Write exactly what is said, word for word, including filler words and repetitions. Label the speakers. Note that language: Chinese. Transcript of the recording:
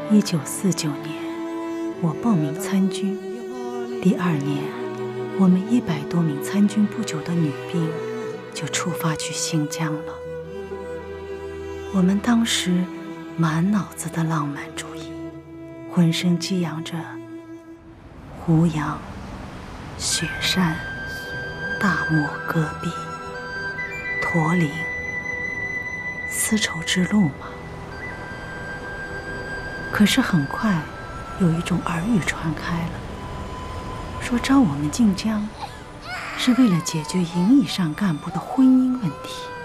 Speaker 1: 一九四九年，我报名参军。第二年，我们一百多名参军不久的女兵就出发去新疆了。我们当时满脑子的浪漫主义，浑身激扬着胡杨、雪山、大漠戈壁、驼铃、丝绸之路嘛。可是很快有一种耳语传开了，说招我们进疆是为了解决营以上干部的婚姻问题。